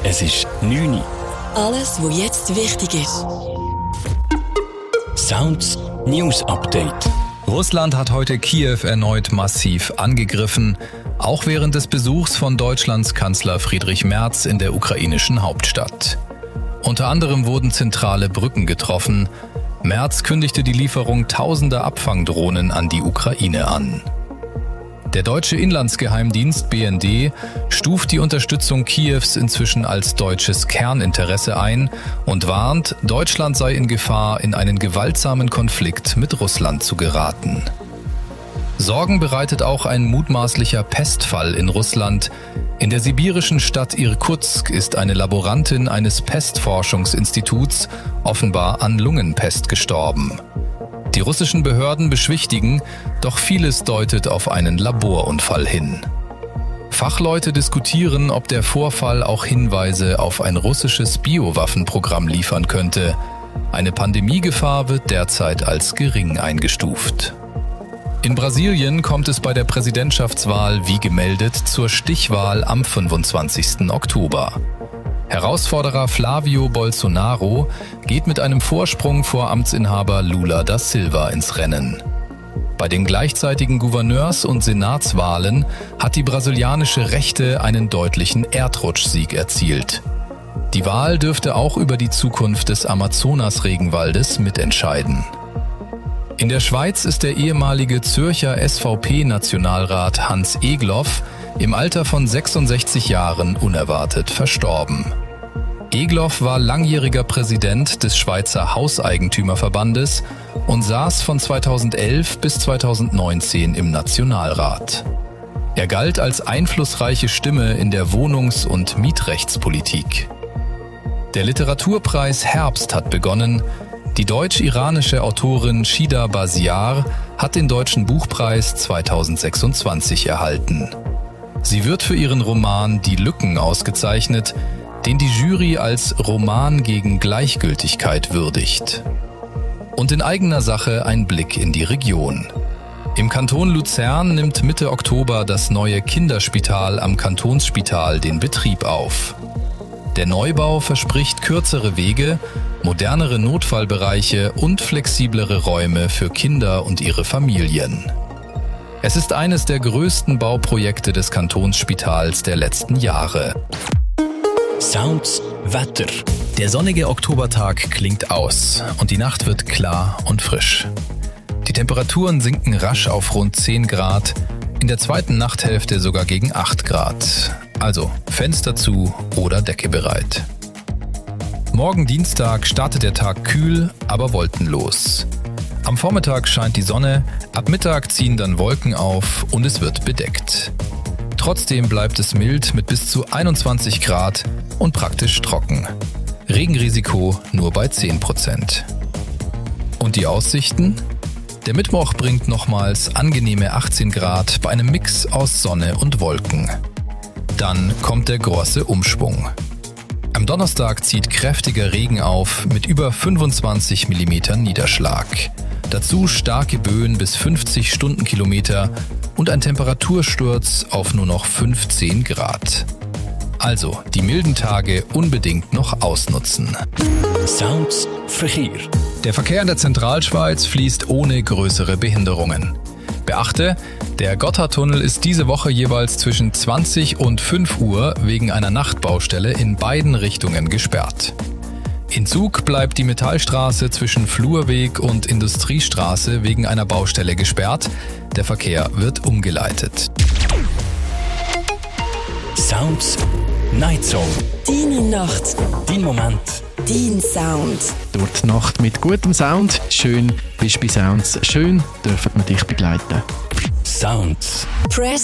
Es ist 9 Uhr. Alles, was jetzt wichtig ist. Sounds News Update. Russland hat heute Kiew erneut massiv angegriffen, auch während des Besuchs von Deutschlands Kanzler Friedrich Merz in der ukrainischen Hauptstadt. Unter anderem wurden zentrale Brücken getroffen. Merz kündigte die Lieferung tausender Abfangdrohnen an die Ukraine an. Der deutsche Inlandsgeheimdienst BND stuft die Unterstützung Kiews inzwischen als deutsches Kerninteresse ein und warnt, Deutschland sei in Gefahr, in einen gewaltsamen Konflikt mit Russland zu geraten. Sorgen bereitet auch ein mutmaßlicher Pestfall in Russland. In der sibirischen Stadt Irkutsk ist eine Laborantin eines Pestforschungsinstituts offenbar an Lungenpest gestorben. Die russischen Behörden beschwichtigen, doch vieles deutet auf einen Laborunfall hin. Fachleute diskutieren, ob der Vorfall auch Hinweise auf ein russisches Biowaffenprogramm liefern könnte. Eine Pandemiegefahr wird derzeit als gering eingestuft. In Brasilien kommt es bei der Präsidentschaftswahl, wie gemeldet, zur Stichwahl am 25. Oktober. Herausforderer Flavio Bolsonaro geht mit einem Vorsprung vor Amtsinhaber Lula da Silva ins Rennen. Bei den gleichzeitigen Gouverneurs- und Senatswahlen hat die brasilianische Rechte einen deutlichen Erdrutschsieg erzielt. Die Wahl dürfte auch über die Zukunft des Amazonas-Regenwaldes mitentscheiden. In der Schweiz ist der ehemalige Zürcher SVP-Nationalrat Hans Egloff im Alter von 66 Jahren unerwartet verstorben. Egloff war langjähriger Präsident des Schweizer Hauseigentümerverbandes und saß von 2011 bis 2019 im Nationalrat. Er galt als einflussreiche Stimme in der Wohnungs- und Mietrechtspolitik. Der Literaturpreis Herbst hat begonnen. Die deutsch-iranische Autorin Shida Basiar hat den Deutschen Buchpreis 2026 erhalten. Sie wird für ihren Roman Die Lücken ausgezeichnet, den die Jury als Roman gegen Gleichgültigkeit würdigt. Und in eigener Sache ein Blick in die Region. Im Kanton Luzern nimmt Mitte Oktober das neue Kinderspital am Kantonsspital den Betrieb auf. Der Neubau verspricht kürzere Wege, modernere Notfallbereiche und flexiblere Räume für Kinder und ihre Familien. Es ist eines der größten Bauprojekte des Kantonsspitals der letzten Jahre. Sounds Wetter. Der sonnige Oktobertag klingt aus und die Nacht wird klar und frisch. Die Temperaturen sinken rasch auf rund 10 Grad, in der zweiten Nachthälfte sogar gegen 8 Grad. Also Fenster zu oder Decke bereit. Morgen Dienstag startet der Tag kühl, aber wolkenlos. Am Vormittag scheint die Sonne, ab Mittag ziehen dann Wolken auf und es wird bedeckt. Trotzdem bleibt es mild mit bis zu 21 Grad und praktisch trocken. Regenrisiko nur bei 10%. Und die Aussichten? Der Mittwoch bringt nochmals angenehme 18 Grad bei einem Mix aus Sonne und Wolken. Dann kommt der große Umschwung. Am Donnerstag zieht kräftiger Regen auf mit über 25 mm Niederschlag. Dazu starke Böen bis 50 Stundenkilometer und ein Temperatursturz auf nur noch 15 Grad. Also die milden Tage unbedingt noch ausnutzen. Sounds Verkehr. Der Verkehr in der Zentralschweiz fließt ohne größere Behinderungen. Beachte, der Gotthardtunnel ist diese Woche jeweils zwischen 20 und 5 Uhr wegen einer Nachtbaustelle in beiden Richtungen gesperrt. In Zug bleibt die Metallstraße zwischen Flurweg und Industriestraße wegen einer Baustelle gesperrt. Der Verkehr wird umgeleitet. Sounds Night Song. Deine Nacht, Dein Moment. dein Sound. Durch die Nacht mit gutem Sound. Schön bist du bei Sounds. Schön dürfen wir dich begleiten. Sounds. Press